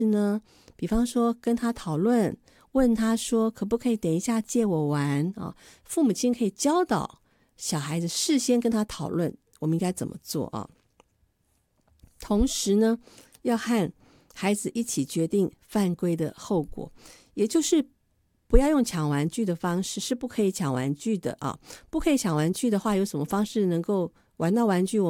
呢，比方说跟他讨论，问他说可不可以等一下借我玩啊？父母亲可以教导小孩子事先跟他讨论我们应该怎么做啊。同时呢，要和孩子一起决定犯规的后果，也就是不要用抢玩具的方式，是不可以抢玩具的啊！不可以抢玩具的话，有什么方式能够玩到玩具